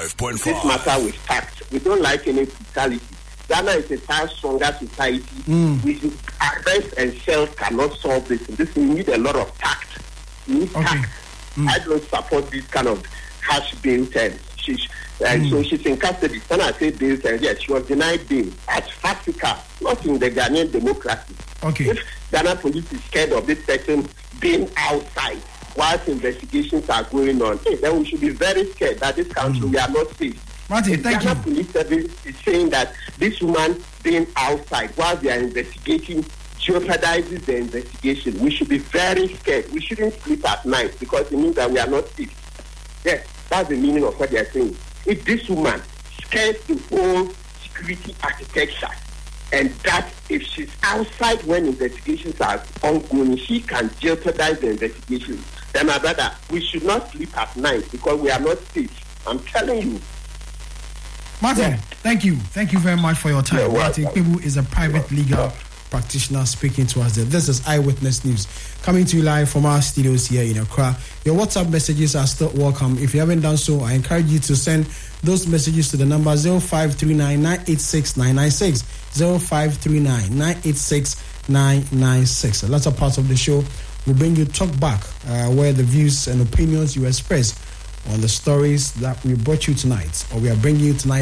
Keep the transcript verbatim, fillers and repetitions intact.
five point five. This matter with tact. We don't like any brutality. Ghana is a far stronger society. Mm. We should arrest and shell cannot solve this. This we need a lot of tact. We need Okay. tact. Mm. I don't support this kind of harsh bail terms. She's and mm. so she's in custody. When I say bail terms, yes, she was denied bail at Fatica, not in the Ghanaian democracy. Okay. If Ghana police is scared of this person being outside whilst investigations are going on, hey, then we should be very scared that this country mm. we are not safe. Martin, the thank Ghana you. Police Service is saying that this woman being outside while they are investigating jeopardizes the investigation. We should be very scared. We shouldn't sleep at night because it means that we are not safe. Yes, that's the meaning of what they are saying. If this woman scares the whole security architecture, and that if she's outside when investigations are ongoing, she can jeopardize the investigation, then my brother, we should not sleep at night because we are not safe. I'm telling you. Martin, yeah. thank you. Thank you very much for your time. Yeah, Martin Kpebu is a private legal practitioner speaking to us there. This is Eyewitness News coming to you live from our studios here in Accra. Your WhatsApp messages are still welcome. If you haven't done so, I encourage you to send those messages to the number zero five three nine, nine eight six, nine nine six, zero five three nine, nine eight six, nine nine six. A lot of parts of the show will bring you talk back uh, where the views and opinions you express on the stories that we brought you tonight or we are bringing you tonight